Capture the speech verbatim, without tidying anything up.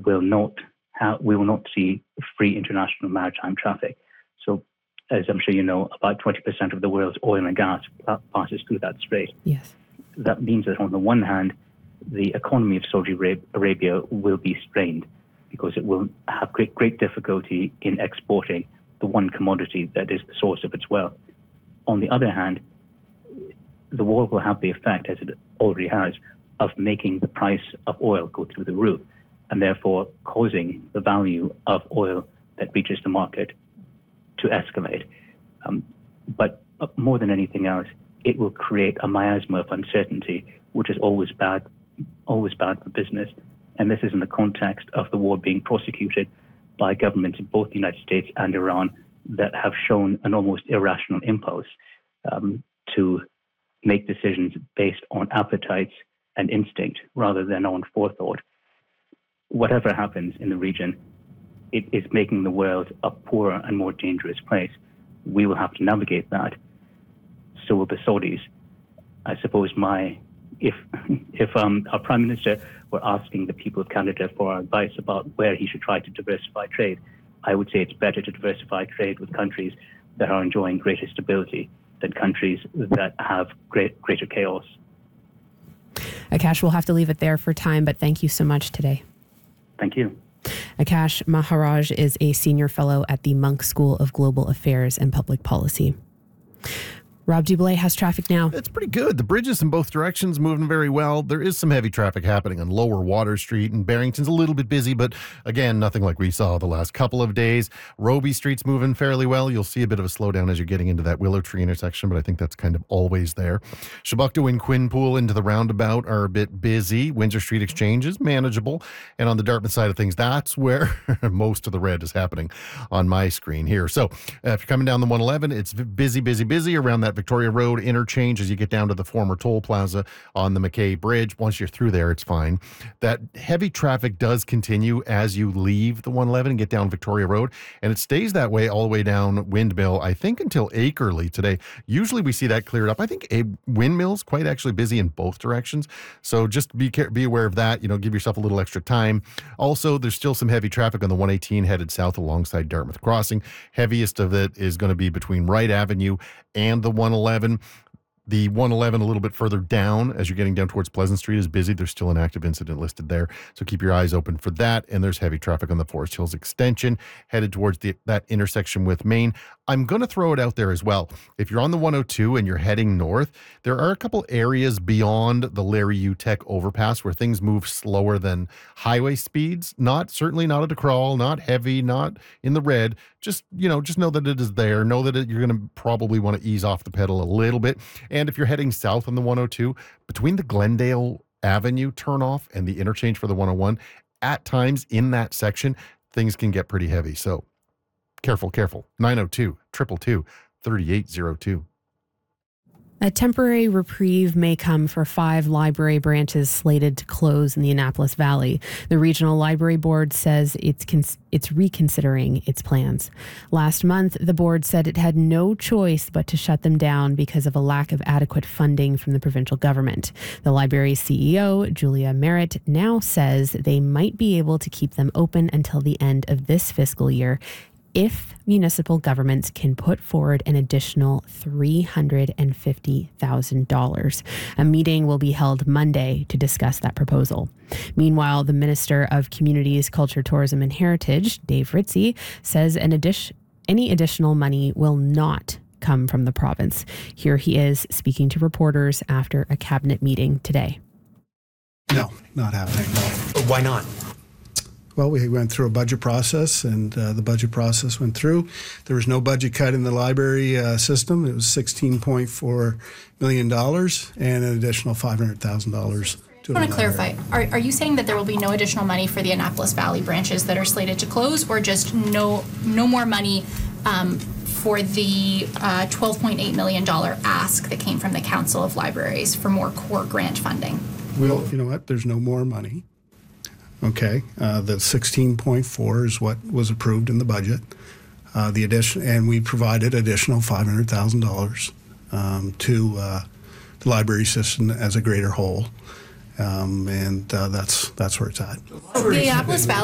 will not have, we will not see free international maritime traffic. So, as I'm sure you know, about twenty percent of the world's oil and gas passes through that strait. Yes. That means that on the one hand, the economy of Saudi Arabia will be strained because it will have great, great difficulty in exporting the one commodity that is the source of its wealth. On the other hand, the war will have the effect, as it already has, of making the price of oil go through the roof, and therefore causing the value of oil that reaches the market to escalate. Um, but more than anything else, it will create a miasma of uncertainty, which is always bad, always bad for business. And this is in the context of the war being prosecuted by governments in both the United States and Iran that have shown an almost irrational impulse um, to make decisions based on appetites and instinct rather than on forethought. Whatever happens in the region, it is making the world a poorer and more dangerous place. We will have to navigate that. So will the Saudis. I suppose my, if if um, our Prime Minister were asking the people of Canada for advice about where he should try to diversify trade, I would say it's better to diversify trade with countries that are enjoying greater stability than countries that have great, greater chaos. Akash, we'll have to leave it there for time, but thank you so much today. Thank you. Akash Maharaj is a senior fellow at the Munk School of Global Affairs and Public Policy. Rob Dublé has traffic now. It's pretty good. The bridges in both directions moving very well. There is some heavy traffic happening on Lower Water Street, and Barrington's a little bit busy, but again, nothing like we saw the last couple of days. Roby Street's moving fairly well. You'll see a bit of a slowdown as you're getting into that Willow Tree intersection, but I think that's kind of always there. Shabukta and Quinpool into the roundabout are a bit busy. Windsor Street Exchange is manageable. And on the Dartmouth side of things, that's where most of the red is happening on my screen here. So uh, if you're coming down the one eleven, it's busy, busy, busy around that Victoria Road interchange as you get down to the former toll plaza on the McKay Bridge. Once you're through there, it's fine. That heavy traffic does continue as you leave the one eleven and get down Victoria Road, and it stays that way all the way down Windmill, I think, until Akerley today. Usually we see that cleared up. I think a Windmill's quite actually busy in both directions, so just be be aware of that. You know, give yourself a little extra time. Also, there's still some heavy traffic on the one eighteen headed south alongside Dartmouth Crossing. Heaviest of it is going to be between Wright Avenue and the one eleven. The one eleven a little bit further down as you're getting down towards Pleasant Street is busy. There's still an active incident listed there, so keep your eyes open for that. And there's heavy traffic on the Forest Hills extension headed towards the, that intersection with Main. I'm going to throw it out there as well. If you're on the one oh two and you're heading north, there are a couple areas beyond the Larry Utech overpass where things move slower than highway speeds. Not certainly not at a crawl, not heavy, not in the red. Just, you know, just know that it is there. Know that it, you're going to probably want to ease off the pedal a little bit. And if you're heading south on the one oh two, between the Glendale Avenue turnoff and the interchange for the one oh one, at times in that section, things can get pretty heavy. So careful, careful. nine oh two, two two two, three eight oh two. A temporary reprieve may come for five library branches slated to close in the Annapolis Valley. The Regional Library Board says it's cons- it's reconsidering its plans. Last month, the board said it had no choice but to shut them down because of a lack of adequate funding from the provincial government. The library's C E O, Julia Merritt, now says they might be able to keep them open until the end of this fiscal year if municipal governments can put forward an additional three hundred fifty thousand dollars. A meeting will be held Monday to discuss that proposal. Meanwhile, the Minister of Communities, Culture, Tourism and Heritage, Dave Ritzie, says an addition, any additional money will not come from the province. Here he is speaking to reporters after a cabinet meeting today. No, not happening. No. Why not? Well, we went through a budget process, and uh, the budget process went through. There was no budget cut in the library uh, system. It was sixteen point four million dollars and an additional five hundred thousand dollars. I want to clarify. Are, are you saying that there will be no additional money for the Annapolis Valley branches that are slated to close, or just no no more money um, for the uh, twelve point eight million dollars ask that came from the Council of Libraries for more core grant funding? Well, you know what? There's no more money. Okay, uh, the sixteen point four is what was approved in the budget. Uh, the addition, and we provided additional five hundred thousand dollars um, to uh, the library system as a greater whole, um, and uh, that's that's where it's at. The Annapolis Valley